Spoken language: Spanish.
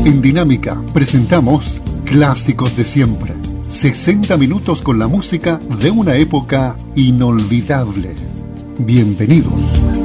En Dinámica presentamos Clásicos de Siempre. 60 minutos con la música de una época inolvidable. Bienvenidos.